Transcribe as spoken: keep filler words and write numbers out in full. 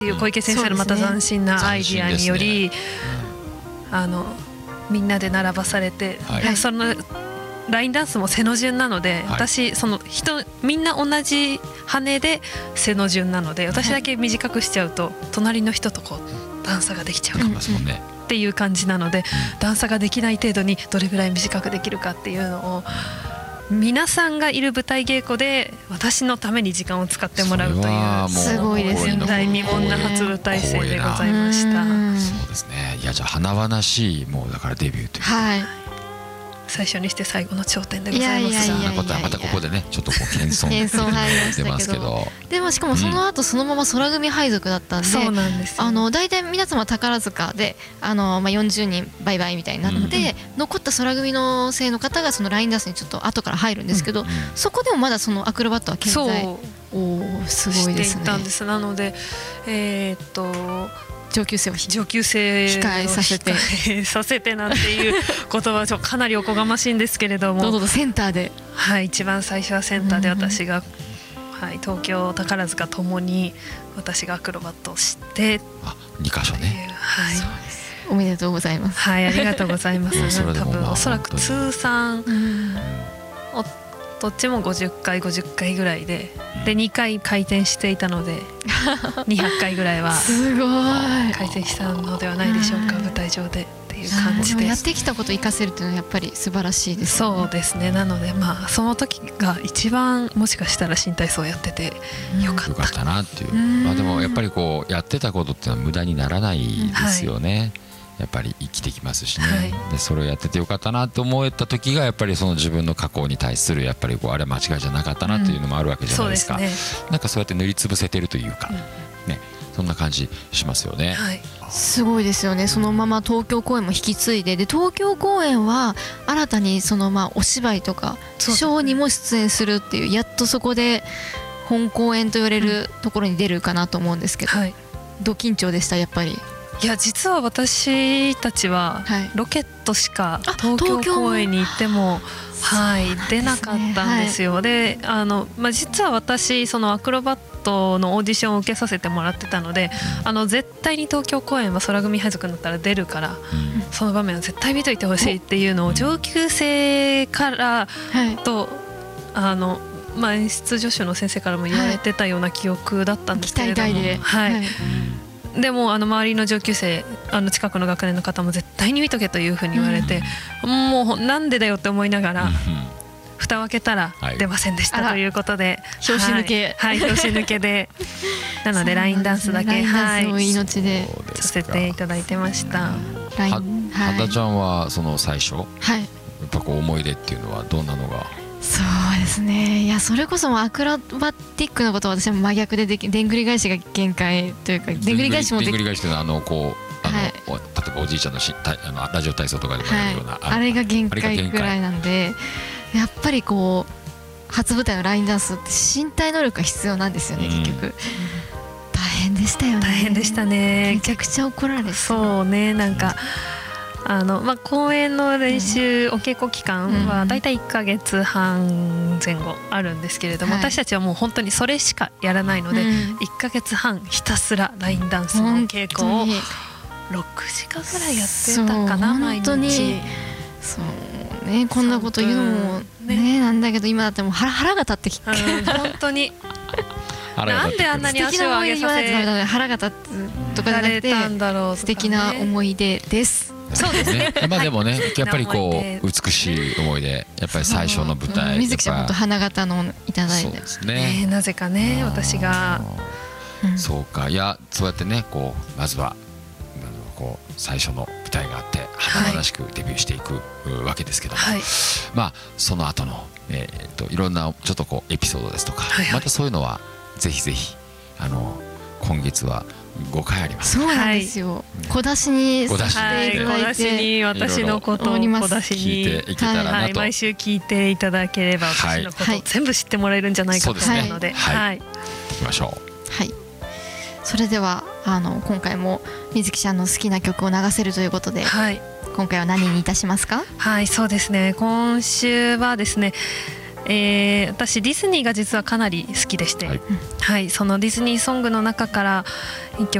ていう小池先生のまた斬新なアイディアにより、ね、あのみんなで並ばされて、はい、そのラインダンスも背の順なので、はい、私その人みんな同じ羽で背の順なので、私だけ短くしちゃうと隣の人とこう段差ができちゃうかもしれないっていう感じなので、段差ができない程度にどれぐらい短くできるかっていうのを皆さんがいる舞台稽古で私のために時間を使ってもらうというすごいですね。 前代未聞な初舞台生でございました。 そうですね。いやじゃあ華々しいもうだからデビューという、 はい、 最初にして最後の頂点でございます。 そんなことはまたここでねちょっとこう謙遜謙遜入りましたけど、でもしかもその後そのまま空組配属だったんで、 そうなんですよ。 あの大体皆様宝塚であの、まあ、よんじゅうにんバイバイみたいになるので、うん、残った空組の生の方がそのラインダンスにちょっと後から入るんですけど、うん、そこでもまだそのアクロバットは健在、おすごいですね。 していたんです。なのでえー、っと上級生を上級生控えさせて控えさせてなんていう言葉はちょっとかなりおこがましいんですけれども、 どうぞセンターで、 はい、一番最初はセンターで私が、うん、はい、東京宝塚ともに私がアクロバットをして、 あにかしょね、 はい、 そうです。おめでとうございます。 はい、ありがとうございます。 多分おそらく通算、うん、おどっちもごじゅっかいごじゅっかいぐらいで、でにかい回転していたのでにひゃっかいぐらいはすごい回転したのではないでしょうか、舞台上でっていう感じです。 やってきたことを生かせるっていうのはやっぱり素晴らしいです、ね、 そうですね。なのでまあその時が一番もしかしたら新体操やっててよかった、 よかったなっていう。まあでもやっぱりこうやってたことっていうのは無駄にならないですよね、はい、やっぱり生きてきますしね、はい、でそれをやっててよかったなと思えた時がやっぱりその自分の過去に対するやっぱりこうあれは間違いじゃなかったなというのもあるわけじゃないですか、うんですね、なんかそうやって塗りつぶせてるというか、うん、ね、そんな感じしますよね、 はい、 すごいですよね。そのまま東京公演も引き継いで、で東京公演は新たにそのまあお芝居とかショーにも出演するっていう、やっとそこで本公演と言われるところに出るかなと思うんですけど、はい、ど緊張でしたやっぱり。 いや実は私たちはロケットしか東京公演に行っても、はい、出なかったんですよ、はい、であの、まあ、実は私そのアクロバットのオーディションを受けさせてもらってたので、あの絶対に東京公演は空組配属になったら出るから、うん、その場面は絶対見といてほしいっていうのを上級生からと、はい、あのまあ、演出助手の先生からも言われてたような記憶だったんですけれども、 期待大で、 はい、はい、でもあの周りの上級生、あの近くの学年の方も絶対に見とけというふうに言われて、うん、もうなんでだよって思いながら、うん、蓋を開けたら出ませんでしたということで、 拍子抜け、 はい、拍子抜けでなのでラインダンスだけ、 はい、命でさせていただいてました。 はだちゃんはその最初、はい、やっぱこう思い出っていうのはどんなのが？ そうですね。いやそれこそもアクロバティックなことは私も真逆ででき、でんぐり返しが限界というか、でんぐり返しもでき、 でんぐり返しというのはあのこうあの、はい、例えばおじいちゃんのしあのラジオ体操とかでもあるような、はい、 あ, あれが限界ぐらいなんで、やっぱりこう初舞台のラインダンスって身体能力が必要なんですよね、うん、結局。大変でしたよね。 大変でしたね。 めちゃくちゃ怒られて。 そうね、なんか。あのまあ、公演の練習、うん、お稽古期間はだいたいいっかげつはん前後あるんですけれども、はい、私たちはもう本当にそれしかやらないので、うん、いっかげつはんひたすらラインダンスの稽古をろくじかんぐらいやってたかな、毎日。本当にそうね、こんなこと言うのもね、ねなんだけど、今だってもう 腹, 腹が立ってきて、うん、本当になんであんなに足を上げさせ腹が立つとかじゃなくて、素敵な思い出です。 そうですね。 まあでもね、やっぱりこう美しい思い出、やっぱり最初の舞台。 水木ちゃん本当花形のいただいて。 そうですね。 なぜかね、私が。 そうか、いやそうやってね、こうまずはこう最初の舞台があって華々しくデビューしていくわけですけども、まあその後のえっといろんなちょっとこうエピソードですとか、またそういうのはぜひぜひあの今月はごかいあります。 そうなんですよ。小出しにさせていただいて、 小出しに私のことを小出しに聞いていけたらなと、 毎週聞いていただければ私のことを全部知ってもらえるんじゃないかと思うので、はい、行きましょう。はい。それではあの今回も水木ちゃんの好きな曲を流せるということで、今回は何にいたしますか？ はい、そうですね。今週はですね、ええー、私ディズニーが実はかなり好きでして、はいはい、そのディズニーソングの中からいっきょく